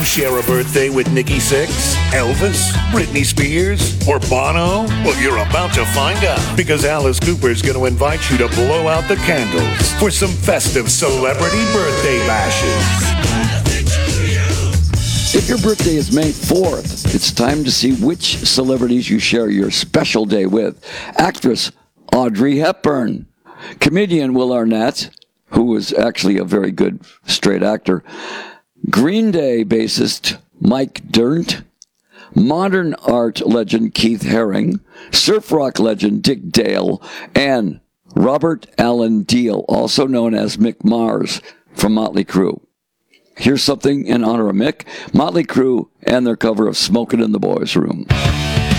share a birthday with Nikki Sixx, Elvis, Britney Spears, or Bono? Well, you're about to find out, because Alice Cooper's going to invite you to blow out the candles for some festive celebrity birthday bashes. If your birthday is May 4th, it's time to see which celebrities you share your special day with. Actress Audrey Hepburn, comedian Will Arnett, who is actually a very good straight actor, Green Day bassist Mike Dirnt, modern art legend Keith Haring, surf rock legend Dick Dale, and Robert Allen Deal, also known as Mick Mars from Motley Crue. Here's something in honor of Mick, Motley Crue, and their cover of Smokin' in the Boys' Room.